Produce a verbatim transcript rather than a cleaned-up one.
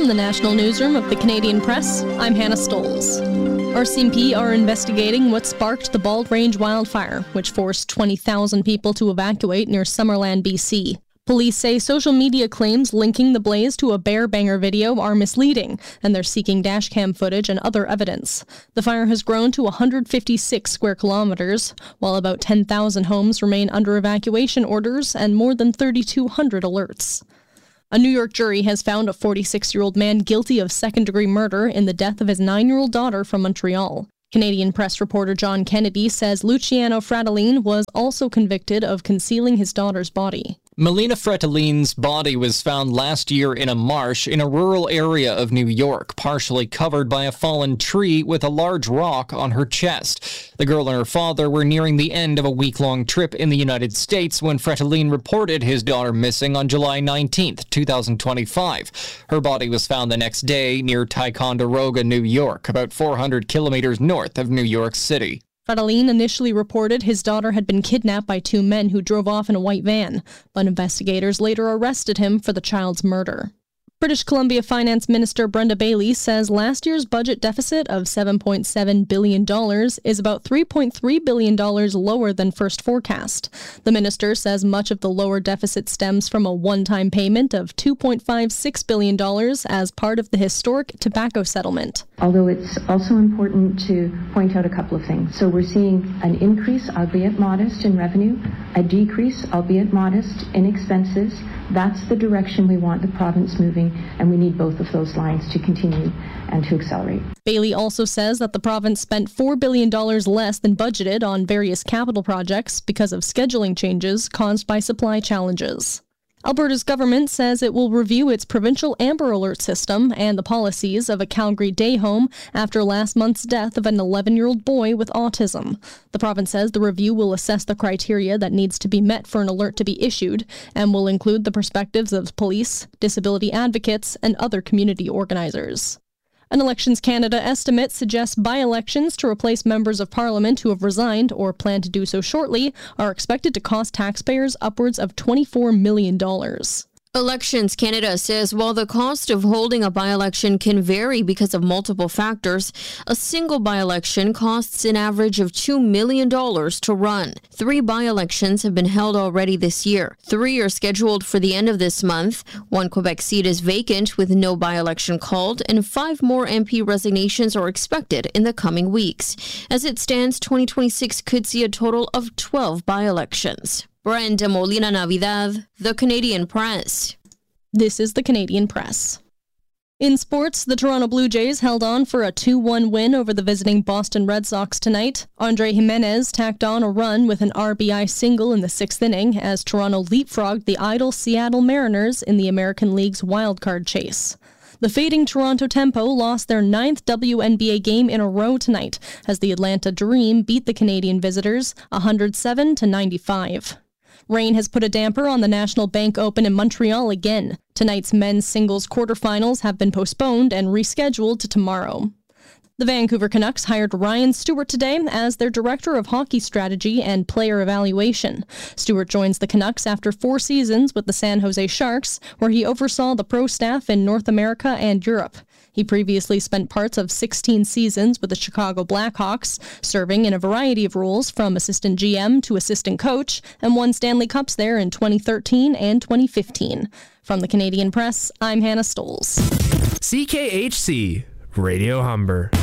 From the National Newsroom of the Canadian Press, I'm Hannah Stoles. R C M P are investigating what sparked the Bald Range wildfire, which forced twenty thousand people to evacuate near Summerland, B C. Police say social media claims linking the blaze to a bear banger video are misleading, and they're seeking dashcam footage and other evidence. The fire has grown to one hundred fifty-six square kilometers, while about ten thousand homes remain under evacuation orders and more than three thousand two hundred alerts. A New York jury has found a forty-six-year-old man guilty of second-degree murder in the death of his nine-year-old daughter from Montreal. Canadian Press reporter John Kennedy says Luciano Fratellin was also convicted of concealing his daughter's body. Melina Fratellin's body was found last year in a marsh in a rural area of New York, partially covered by a fallen tree with a large rock on her chest. The girl and her father were nearing the end of a week-long trip in the United States when Fratellin reported his daughter missing on July nineteenth, twenty twenty-five. Her body was found the next day near Ticonderoga, New York, about four hundred kilometers north of New York City. Fratellin initially reported his daughter had been kidnapped by two men who drove off in a white van, but investigators later arrested him for the child's murder. British Columbia Finance Minister Brenda Bailey says last year's budget deficit of seven point seven billion dollars is about three point three billion dollars lower than first forecast. The minister says much of the lower deficit stems from a one-time payment of two point five six billion dollars as part of the historic tobacco settlement. Although it's also important to point out a couple of things. So we're seeing an increase, albeit modest, in revenue, a decrease, albeit modest, in expenses. That's the direction we want the province moving, and we need both of those lines to continue and to accelerate. Bailey also says that the province spent four billion dollars less than budgeted on various capital projects because of scheduling changes caused by supply challenges. Alberta's government says it will review its provincial Amber Alert system and the policies of a Calgary day home after last month's death of an eleven-year-old boy with autism. The province says the review will assess the criteria that needs to be met for an alert to be issued and will include the perspectives of police, disability advocates, and other community organizers. An Elections Canada estimate suggests by-elections to replace members of Parliament who have resigned or plan to do so shortly are expected to cost taxpayers upwards of twenty-four million dollars. Elections Canada says while the cost of holding a by-election can vary because of multiple factors, a single by-election costs an average of two million dollars to run. Three by-elections have been held already this year. Three are scheduled for the end of this month. One Quebec seat is vacant with no by-election called, and five more M P resignations are expected in the coming weeks. As it stands, twenty twenty-six could see a total of twelve by-elections. Brenda Molina Navidad, The Canadian Press. This is The Canadian Press. In sports, the Toronto Blue Jays held on for a two one win over the visiting Boston Red Sox tonight. Andre Jimenez tacked on a run with an R B I single in the sixth inning as Toronto leapfrogged the idle Seattle Mariners in the American League's wildcard chase. The fading Toronto Tempo lost their ninth W N B A game in a row tonight as the Atlanta Dream beat the Canadian visitors one hundred seven to ninety-five. Rain has put a damper on the National Bank Open in Montreal again. Tonight's men's singles quarterfinals have been postponed and rescheduled to tomorrow. The Vancouver Canucks hired Ryan Stewart today as their Director of Hockey Strategy and Player Evaluation. Stewart joins the Canucks after four seasons with the San Jose Sharks, where he oversaw the pro staff in North America and Europe. He previously spent parts of sixteen seasons with the Chicago Blackhawks, serving in a variety of roles from assistant G M to assistant coach, and won Stanley Cups there in twenty thirteen and twenty fifteen. From the Canadian Press, I'm Hannah Stoles. C K H C Radio Humber.